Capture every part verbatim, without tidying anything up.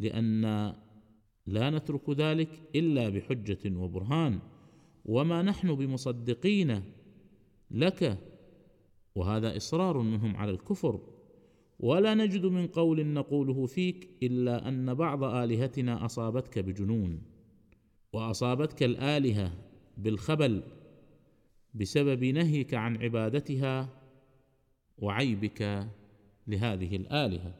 لأن لا نترك ذلك إلا بحجة وبرهان، وما نحن بمصدقين لك، وهذا إصرار منهم على الكفر. ولا نجد من قول نقوله فيك إلا أن بعض آلهتنا أصابتك بجنون، وأصابتك الآلهة بالخبل بسبب نهيك عن عبادتها وعيبك لهذه الآلهة.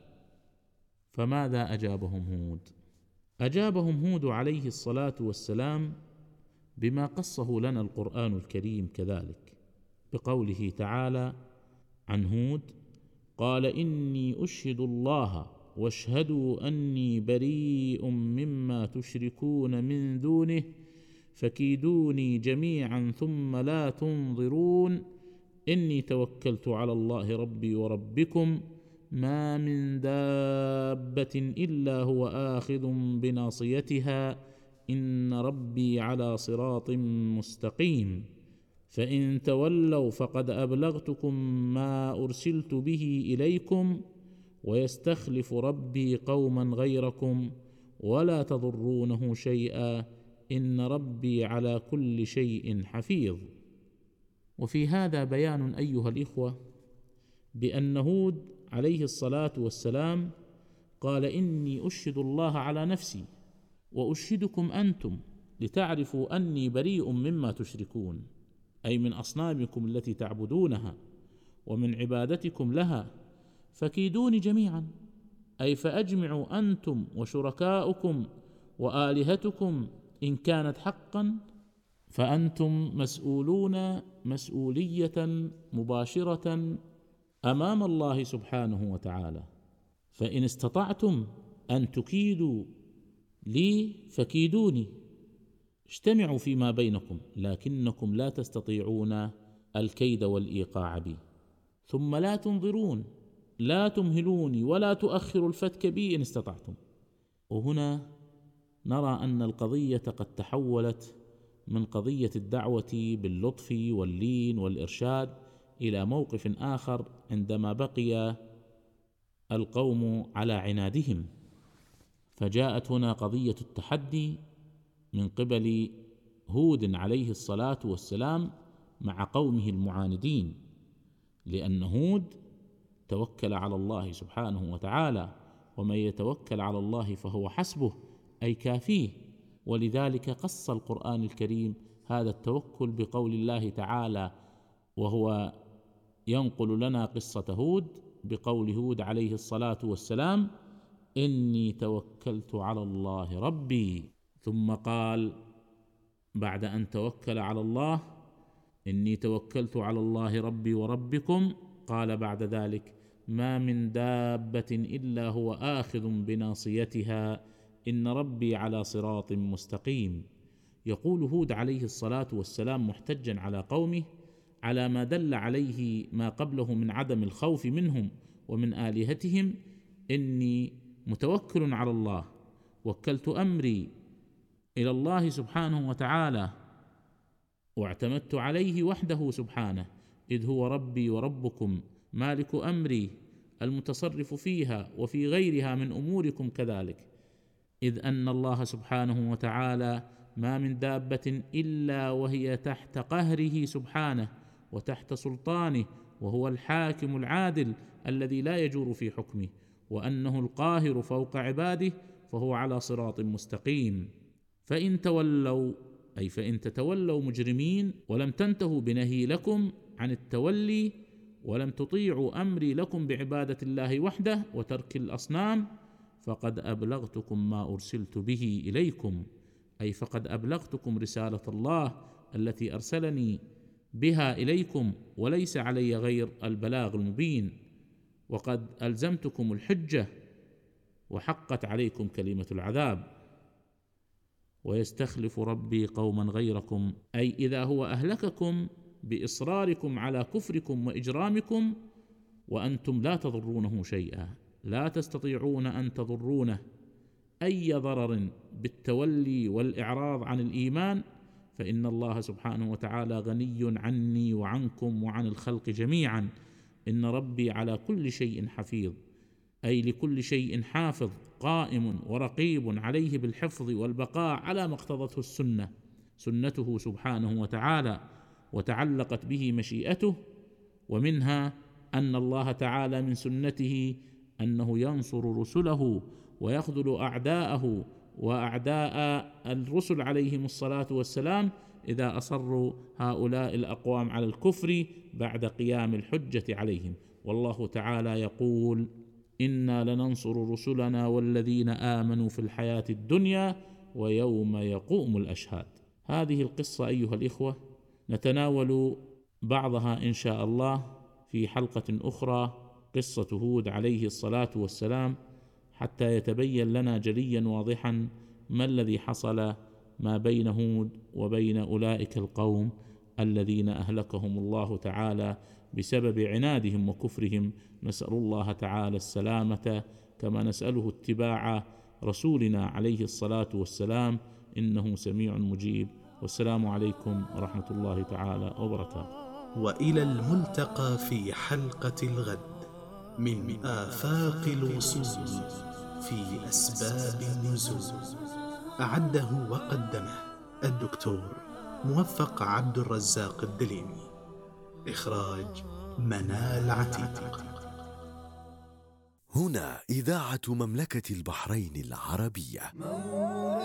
فماذا أجابهم هود؟ أجابهم هود عليه الصلاة والسلام بما قصه لنا القرآن الكريم كذلك، بقوله تعالى عن هود: قال إني أشهد الله واشهدوا أني بريء مما تشركون من دونه فكيدوني جميعا ثم لا تنظرون إني توكلت على الله ربي وربكم ما من دابة إلا هو آخذ بناصيتها إن ربي على صراط مستقيم فإن تولوا فقد أبلغتكم ما أرسلت به إليكم ويستخلف ربي قوما غيركم ولا تضرونه شيئا إن ربي على كل شيء حفيظ. وفي هذا بيان أيها الإخوة بأن هود عليه الصلاة والسلام قال: إني أشهد الله على نفسي وأشهدكم أنتم لتعرفوا أني بريء مما تشركون، أي من أصنامكم التي تعبدونها ومن عبادتكم لها، فكيدوني جميعا، أي فأجمعوا أنتم وشركاؤكم وآلهتكم إن كانت حقا، فأنتم مسؤولون مسؤولية مباشرة أمام الله سبحانه وتعالى، فإن استطعتم أن تكيدوا لي فكيدوني، اجتمعوا فيما بينكم، لكنكم لا تستطيعون الكيد والإيقاع بي، ثم لا تنظرون، لا تمهلوني ولا تؤخروا الفتك بي إن استطعتم. وهنا نرى أن القضية قد تحولت من قضية الدعوة باللطف واللين والإرشاد إلى موقف آخر عندما بقي القوم على عنادهم، فجاءت هنا قضية التحدي من قبل هود عليه الصلاة والسلام مع قومه المعاندين، لأن هود توكل على الله سبحانه وتعالى، ومن يتوكل على الله فهو حسبه، أي كافيه. ولذلك قص القرآن الكريم هذا التوكل بقول الله تعالى، وهو ينقل لنا قصة هود بقول هود عليه الصلاة والسلام: إني توكلت على الله ربي. ثم قال بعد أن توكل على الله: إني توكلت على الله ربي وربكم، قال بعد ذلك: ما من دابة إلا هو آخذ بناصيتها إن ربي على صراط مستقيم. يقول هود عليه الصلاة والسلام محتجا على قومه على ما دل عليه ما قبله من عدم الخوف منهم ومن آلهتهم: إني متوكل على الله، وكلت أمري إلى الله سبحانه وتعالى، واعتمدت عليه وحده سبحانه، إذ هو ربي وربكم مالك أمري المتصرف فيها وفي غيرها من أموركم كذلك، إذ أن الله سبحانه وتعالى ما من دابة إلا وهي تحت قهره سبحانه وتحت سلطانه، وهو الحاكم العادل الذي لا يجور في حكمه، وأنه القاهر فوق عباده، فهو على صراط مستقيم. فإن تولوا، أي فإن تتولوا مجرمين ولم تنتهوا بنهي لكم عن التولي، ولم تطيعوا أمري لكم بعبادة الله وحده وترك الأصنام، فقد أبلغتكم ما أرسلت به إليكم، أي فقد أبلغتكم رسالة الله التي أرسلني بها إليكم، وليس علي غير البلاغ المبين، وقد ألزمتكم الحجة وحقت عليكم كلمة العذاب. ويستخلف ربي قوما غيركم، أي إذا هو أهلككم بإصراركم على كفركم وإجرامكم وأنتم لا تضرونه شيئا، لا تستطيعون أن تضرونه أي ضرر بالتولي والإعراض عن الإيمان، فإن الله سبحانه وتعالى غني عني وعنكم وعن الخلق جميعا، إن ربي على كل شيء حفيظ. أي لكل شيء حافظ قائم ورقيب عليه بالحفظ والبقاء على ما اقتضته السنة سنته سبحانه وتعالى وتعلقت به مشيئته. ومنها أن الله تعالى من سنته أنه ينصر رسله ويخذل أعداءه وأعداء الرسل عليهم الصلاة والسلام إذا أصروا هؤلاء الأقوام على الكفر بعد قيام الحجة عليهم. والله تعالى يقول: إنا لننصر رسلنا والذين آمنوا في الحياة الدنيا ويوم يقوم الأشهاد. هذه القصة أيها الإخوة نتناول بعضها إن شاء الله في حلقة أخرى، قصة هود عليه الصلاة والسلام، حتى يتبين لنا جليا واضحا ما الذي حصل ما بين هود وبين أولئك القوم الذين أهلكهم الله تعالى بسبب عنادهم وكفرهم. نسأل الله تعالى السلامة، كما نسأله اتباع رسولنا عليه الصلاة والسلام، إنه سميع مجيب. والسلام عليكم ورحمة الله تعالى وبركاته. وإلى الملتقى في حلقة الغد من آفاق الوصول في أسباب النزول. أعده وقدمه الدكتور موفق عبد الرزاق الدليمي. إخراج منال عتيق. هنا إذاعة مملكة البحرين العربية.